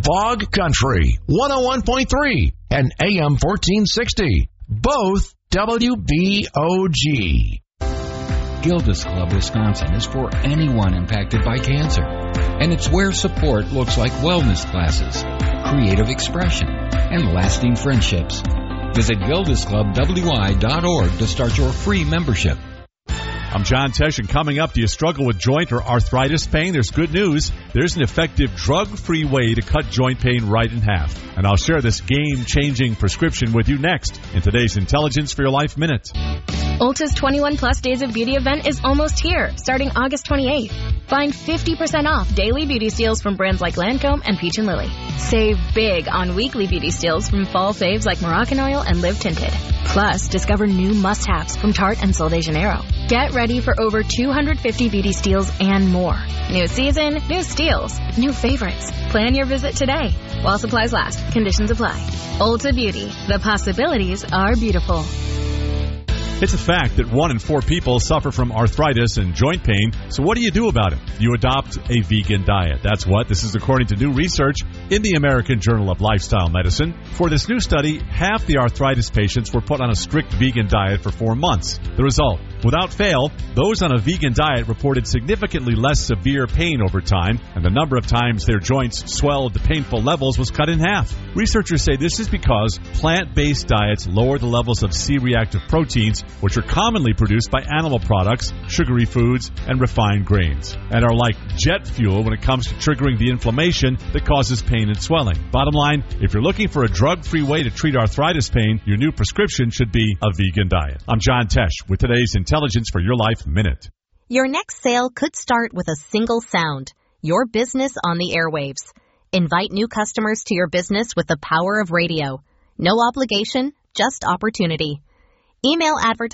Hog Country, 101.3 and AM 1460. Both WBOG. Gilda's Club Wisconsin is for anyone impacted by cancer. And it's where support looks like wellness classes, creative expression, and lasting friendships. Visit GildasClubWI.org to start your free membership. I'm John Tesh, and coming up, do you struggle with joint or arthritis pain? There's good news. There's an effective drug-free way to cut joint pain right in half. And I'll share this game-changing prescription with you next in today's Intelligence for Your Life Minute. Ulta's 21 Plus Days of Beauty event is almost here, starting August 28th. Find 50% off daily beauty steals from brands like Lancome and Peach & Lily. Save big on weekly beauty steals from fall faves like Moroccan Oil and Live Tinted. Plus, discover new must-haves from Tarte and Sol de Janeiro. Get ready for over 250 beauty steals and more. New season, new steals, new favorites. Plan your visit today. While supplies last, conditions apply. Ulta Beauty. The possibilities are beautiful. It's a fact that 1 in 4 people suffer from arthritis and joint pain, so what do you do about it? You adopt a vegan diet. That's what. This is according to new research in the American Journal of Lifestyle Medicine. For this new study, half the arthritis patients were put on a strict vegan diet for 4 months. The result, without fail, those on a vegan diet reported significantly less severe pain over time, and the number of times their joints swelled to painful levels was cut in half. Researchers say this is because plant-based diets lower the levels of C-reactive proteins, which are commonly produced by animal products, sugary foods, and refined grains, and are like jet fuel when it comes to triggering the inflammation that causes pain and swelling. Bottom line, if you're looking for a drug-free way to treat arthritis pain, your new prescription should be a vegan diet. I'm John Tesh with today's Intelligence for Your Life Minute. Your next sale could start with a single sound, your business on the airwaves. Invite new customers to your business with the power of radio. No obligation, just opportunity. Email advertising